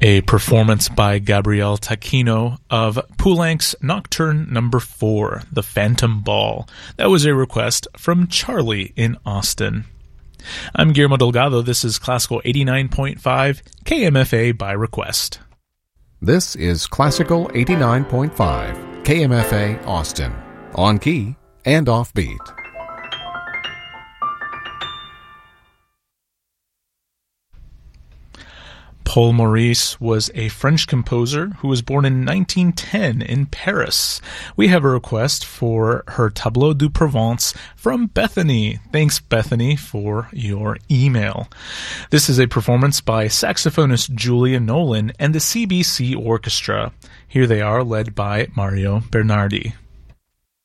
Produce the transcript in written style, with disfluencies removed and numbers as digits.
A performance by Gabriel Taquino of Poulenc's Nocturne No. 4, The Phantom Ball. That was a request from Charlie in Austin. I'm Guillermo Delgado. This is Classical 89.5 KMFA by request. This is Classical 89.5 KMFA Austin, on key and offbeat. Paul Maurice was a French composer who was born in 1910 in Paris. We have a request for her Tableau de Provence from Bethany. Thanks, Bethany, for your email. This is a performance by saxophonist Julia Nolan and the CBC Orchestra. Here they are, led by Mario Bernardi.